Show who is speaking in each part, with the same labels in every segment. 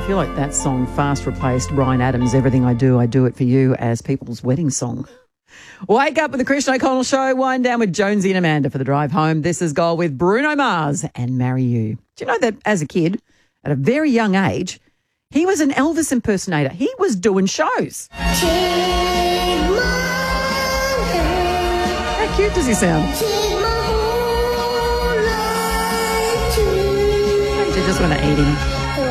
Speaker 1: feel like that song fast replaced Bryan Adams' Everything I Do It For You as people's wedding song. Wake up with the Christian O'Connell Show. Wind down with Jonesy and Amanda for the drive home. This is Gold with Bruno Mars and Marry You. Do you know that as a kid, at a very young age, he was an Elvis impersonator. He was doing shows. How cute does he sound? You just want to eat him.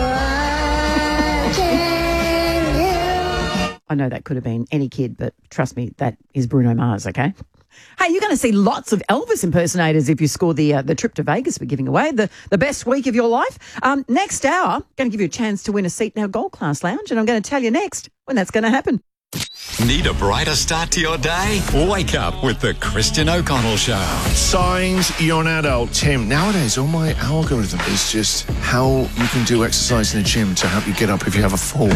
Speaker 1: I know that could have been any kid, but trust me, that is Bruno Mars, okay? Hey, you're going to see lots of Elvis impersonators if you score the trip to Vegas we're giving away, the best week of your life. Next hour, I'm going to give you a chance to win a seat in our Gold Class Lounge, and I'm going to tell you next when that's going to happen.
Speaker 2: Need a brighter start to your day? Wake up with the Christian O'Connell Show.
Speaker 3: Signs you're an adult. Tim, nowadays all my algorithm is just how you can do exercise in the gym to help you get up if you have a fall.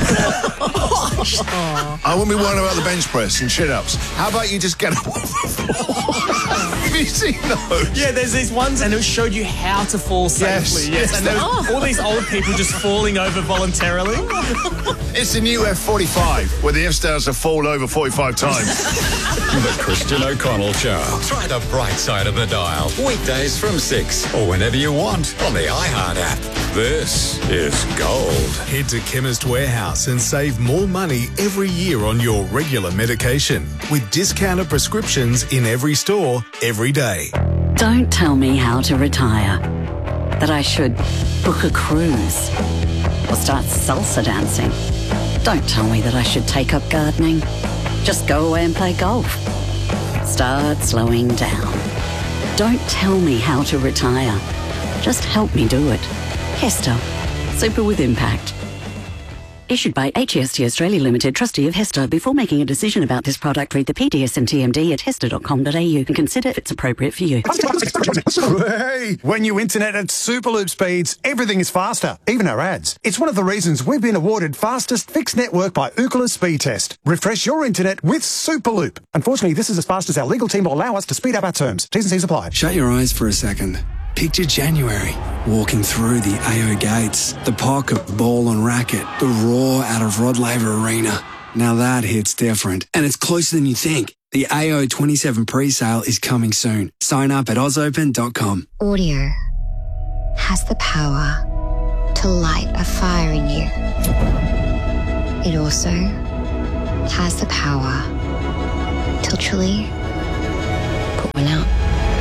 Speaker 3: I wouldn't be worrying about the bench press and sit-ups. How about you just get up off the floor? Have you seen those?
Speaker 4: Yeah, there's these ones and it showed you how to fall safely. Yes. And there was all these old people just falling over voluntarily.
Speaker 3: It's the new F45 where the F-stars have fallen over 45 times.
Speaker 2: The Christian O'Connell Show. Try the bright side of the dial. Weekdays from 6 or whenever you want on the iHeart app. This is Gold.
Speaker 5: Head to Chemist Warehouse and save more money every year on your regular medication with discounted prescriptions in every store, every day.
Speaker 6: Don't tell me how to retire. That I should book a cruise or start salsa dancing. Don't tell me that I should take up gardening. Just go away and play golf. Start slowing down. Don't tell me how to retire. Just help me do it. Hester. Super with impact. Issued by HEST Australia Limited, trustee of Hester. Before making a decision about this product, read the PDS and TMD at hester.com.au and consider if it's appropriate for you.
Speaker 7: Hey, when you internet at Superloop speeds, everything is faster, even our ads. It's one of the reasons we've been awarded fastest fixed network by Ookla Speed Test. Refresh your internet with Superloop. Unfortunately, this is as fast as our legal team will allow us to speed up our terms. T's and C's apply.
Speaker 8: Shut your eyes for a second. Picture January, walking through the AO gates, the pocket, ball and racket, the roar out of Rod Laver Arena. Now that hits different, and it's closer than you think. The AO 27 pre-sale is coming soon. Sign up at ozopen.com.
Speaker 9: Audio has the power to light a fire in you. It also has the power to literally put one out.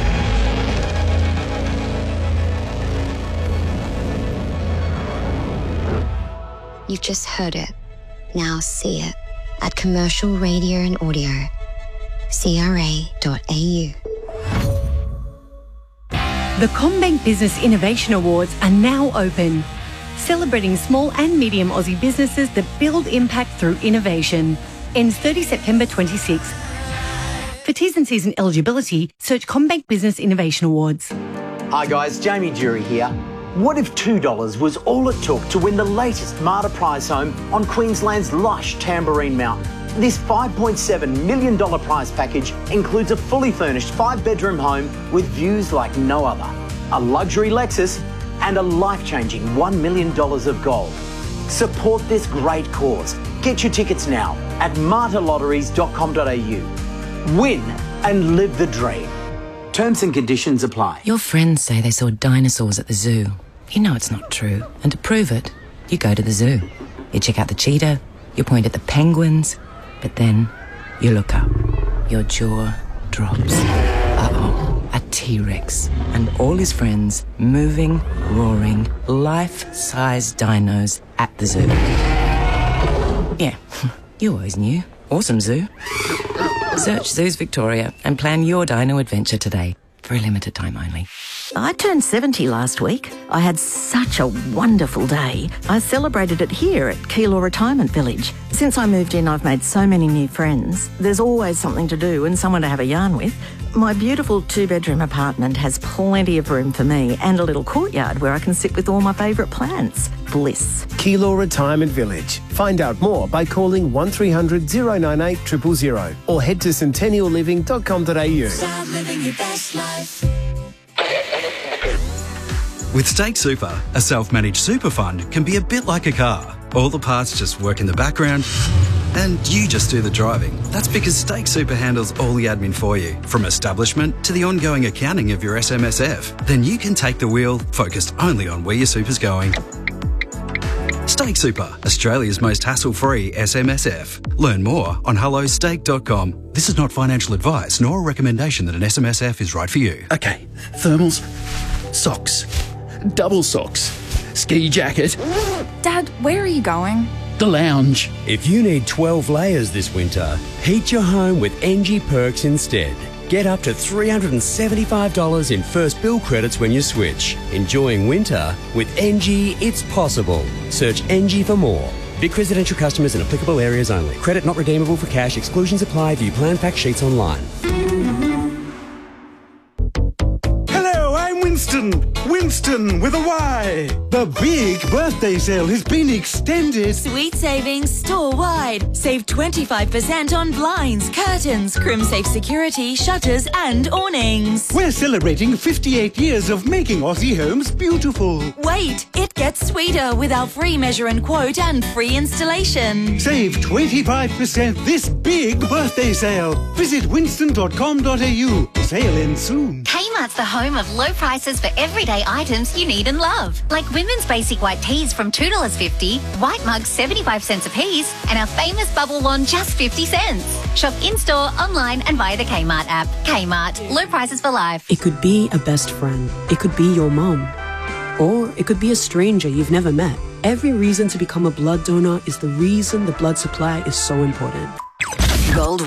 Speaker 9: You've just heard it. Now see it at Commercial Radio and Audio, CRA.au.
Speaker 10: The CommBank Business Innovation Awards are now open, celebrating small and medium Aussie businesses that build impact through innovation. Ends 30 September 26. For T's and C's and eligibility, search CommBank Business Innovation Awards.
Speaker 11: Hi guys, Jamie Jury here. What if $2 was all it took to win the latest Marta prize home on Queensland's lush Tamborine Mountain? This $5.7 million prize package includes a fully furnished 5-bedroom home with views like no other, a luxury Lexus and a life-changing $1 million of gold. Support this great cause. Get your tickets now at martalotteries.com.au. Win and live the dream. Terms and conditions apply.
Speaker 12: Your friends say they saw dinosaurs at the zoo. You know it's not true. And to prove it, you go to the zoo. You check out the cheetah, you point at the penguins, but then you look up. Your jaw drops. Uh-oh, a T-Rex and all his friends moving, roaring, life-size dinos at the zoo. Yeah, you always knew. Awesome zoo. Search Zoos Victoria and plan your dino adventure today for a limited time only.
Speaker 13: I turned 70 last week. I had such a wonderful day. I celebrated it here at Keilor Retirement Village. Since I moved in, I've made so many new friends. There's always something to do and someone to have a yarn with. My beautiful 2-bedroom apartment has plenty of room for me and a little courtyard where I can sit with all my favourite plants. Bliss.
Speaker 14: Keilor Retirement Village. Find out more by calling 1300 098 000 or head to centennialliving.com.au.
Speaker 15: Start living your best life.
Speaker 16: With State Super, a self-managed super fund can be a bit like a car. All the parts just work in the background and you just do the driving. That's because Stake Super handles all the admin for you, from establishment to the ongoing accounting of your SMSF. Then you can take the wheel, focused only on where your super's going. Stake Super, Australia's most hassle-free SMSF. Learn more on hellostake.com. This is not financial advice nor a recommendation that an SMSF is right for you.
Speaker 17: Okay, thermals, socks, double socks, ski jacket.
Speaker 18: Dad, where are you going?
Speaker 17: The lounge.
Speaker 19: If you need 12 layers this winter, heat your home with NG Perks instead. Get up to $375 in first bill credits when you switch. Enjoying winter with NG, it's possible. Search NG for more. Vic residential customers in applicable areas only. Credit not redeemable for cash. Exclusions apply. View plan fact sheets online.
Speaker 20: Hello, I'm Winston. Winston with a Y. The big birthday sale has been extended.
Speaker 21: Sweet savings store-wide. Save 25% on blinds, curtains, Crimsafe security, shutters and awnings.
Speaker 20: We're celebrating 58 years of making Aussie homes beautiful.
Speaker 21: Wait, it gets sweeter with our free measure and quote and free installation.
Speaker 20: Save 25% this big birthday sale. Visit winston.com.au. Sale ends soon.
Speaker 22: Kmart's the home of low prices for everyday items you need and love. Like women's basic white tees from $2.50, white mugs 75 cents a piece, and our famous bubble wand just 50 cents. Shop in-store, online and via the Kmart app. Kmart, low prices for life.
Speaker 23: It could be a best friend. It could be your mum. Or it could be a stranger you've never met. Every reason to become a blood donor is the reason the blood supply is so important.
Speaker 24: Gold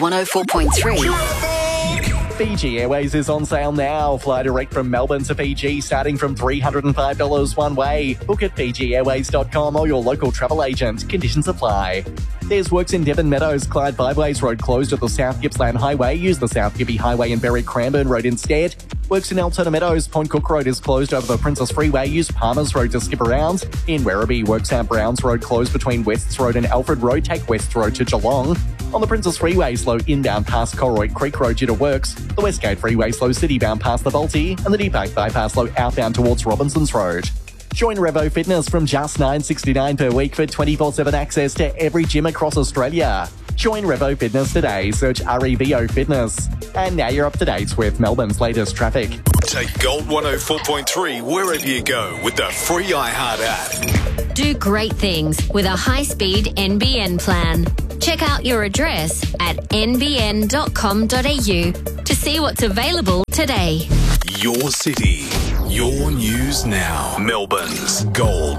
Speaker 24: 104.3.
Speaker 25: Fiji Airways is on sale now. Fly direct from Melbourne to Fiji starting from $305 one way. Book at fijiairways.com or your local travel agent. Conditions apply. There's works in Devon Meadows. Clyde Byways Road closed at the South Gippsland Highway. Use the South Gippy Highway and Berry Cranbourne Road instead. Works in Altona Meadows. Point Cook Road is closed over the Princess Freeway. Use Palmers Road to skip around. In Werribee, works out Browns Road closed between Wests Road and Alfred Road. Take West Road to Geelong. On the Princess Freeway, slow inbound past Colroy Creek Road due to works. The Westgate Freeway, slow citybound past the Balti. And the Deepak Bypass, slow outbound towards Robinsons Road. Join Revo Fitness from just $9.69 per week for 24/7 access to every gym across Australia. Join Revo Fitness today. Search REVO Fitness. And now you're up to date with Melbourne's latest traffic.
Speaker 5: Take Gold 104.3 wherever you go with the free iHeart app.
Speaker 26: Do great things with a high-speed NBN plan. Check out your address at nbn.com.au to see what's available today.
Speaker 5: Your city, your news now. Melbourne's Gold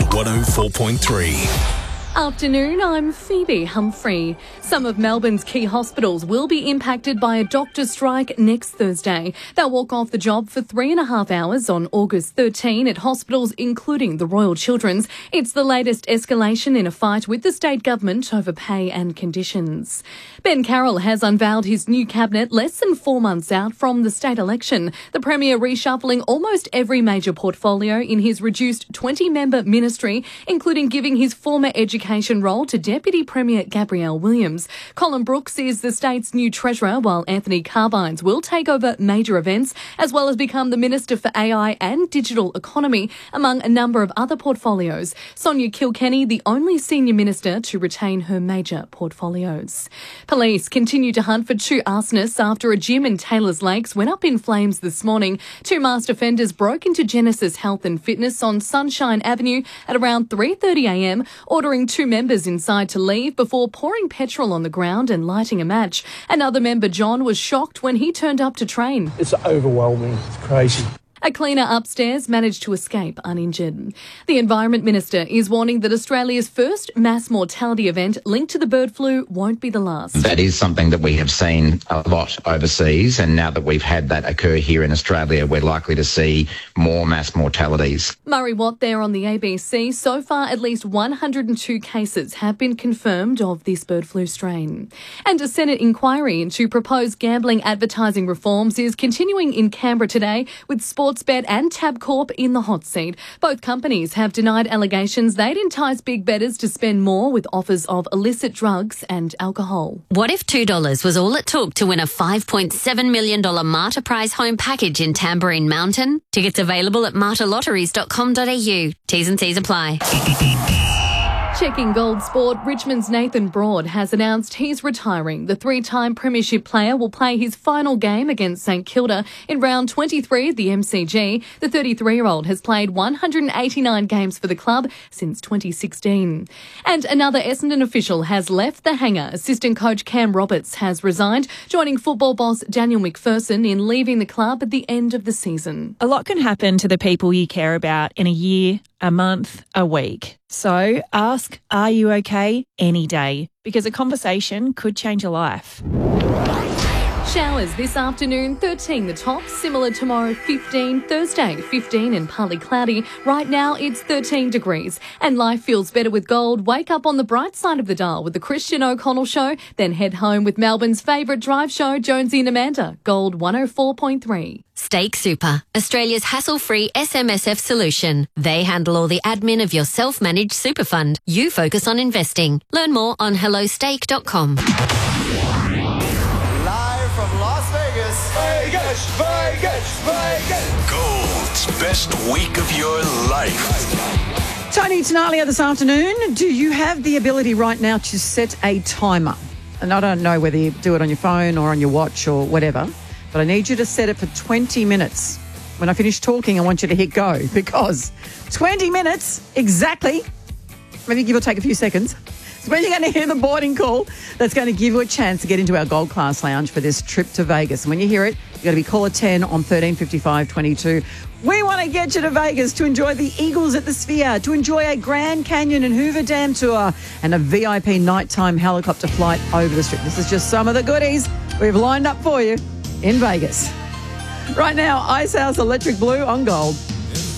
Speaker 5: 104.3.
Speaker 27: Afternoon, I'm Phoebe Humphrey. Some of Melbourne's key hospitals will be impacted by a doctor strike next Thursday. They'll walk off the job for 3.5 hours on August 13 at hospitals including the Royal Children's. It's the latest escalation in a fight with the state government over pay and conditions. Ben Carroll has unveiled his new cabinet less than 4 months out from the state election. The Premier reshuffling almost every major portfolio in his reduced 20-member ministry, including giving his former education role to Deputy Premier Gabrielle Williams. Colin Brooks is the state's new treasurer, while Anthony Carbines will take over major events, as well as become the Minister for AI and Digital Economy, among a number of other portfolios. Sonia Kilkenny, the only senior minister to retain her major portfolios. Police continue to hunt for 2 arsonists after a gym in Taylors Lakes went up in flames this morning. 2 masked offenders broke into Genesis Health and Fitness on Sunshine Avenue at around 3:30am, ordering 2 members inside to leave before pouring petrol on the ground and lighting a match. Another member, John, was shocked when he turned up to train.
Speaker 28: It's overwhelming. It's crazy.
Speaker 27: A cleaner upstairs managed to escape uninjured. The Environment Minister is warning that Australia's first mass mortality event linked to the bird flu won't be the last.
Speaker 29: That is something that we have seen a lot overseas, and now that we've had that occur here in Australia, we're likely to see more mass mortalities.
Speaker 27: Murray Watt there on the ABC. So far, at least 102 cases have been confirmed of this bird flu strain. And a Senate inquiry into proposed gambling advertising reforms is continuing in Canberra today, with Sportsbet and Tabcorp in the hot seat. Both companies have denied allegations they'd entice big bettors to spend more with offers of illicit drugs and alcohol.
Speaker 26: What if $2 was all it took to win a $5.7 million Marta Prize home package in Tamborine Mountain? Tickets available at martalotteries.com.au. T's and C's apply.
Speaker 27: Checking Gold Sport, Richmond's Nathan Broad has announced he's retiring. The three-time premiership player will play his final game against St Kilda in round 23 of the MCG. The 33-year-old has played 189 games for the club since 2016. And another Essendon official has left the hangar. Assistant coach Cam Roberts has resigned, joining football boss Daniel McPherson in leaving the club at the end of the season.
Speaker 1: A lot can happen to the people you care about in a year, a month, a week. So ask, are you okay, any day? Because a conversation could change your life.
Speaker 27: Showers this afternoon, 13 the top. Similar tomorrow, 15. Thursday, 15 and partly cloudy. Right now, it's 13 degrees. And life feels better with gold. Wake up on the bright side of the dial with the Christian O'Connell Show. Then head home with Melbourne's favourite drive show, Jonesy and Amanda. Gold 104.3.
Speaker 26: Stake Super, Australia's hassle-free SMSF solution. They handle all the admin of your self-managed super fund. You focus on investing. Learn more on hellostake.com.
Speaker 2: From Las Vegas. Vegas, Vegas, Vegas.
Speaker 3: Gold's best week of your life.
Speaker 4: Tony Tenalia this afternoon. Do you have the ability right now to set a timer? And I don't know whether you do it on your phone or on your watch or whatever, but I need you to set it for 20 minutes. When I finish talking, I want you to hit go, because 20 minutes exactly, maybe give or take a few seconds, when you're going to hear the boarding call that's going to give you a chance to get into our Gold Class Lounge for this trip to Vegas. And when you hear it, you've got to be caller 10 on 135522. We want to get you to Vegas to enjoy the Eagles at the Sphere, to enjoy a Grand Canyon and Hoover Dam tour, and a VIP nighttime helicopter flight over the Strip. This is just some of the goodies we've lined up for you in Vegas. Right now, Icehouse Electric Blue on Gold.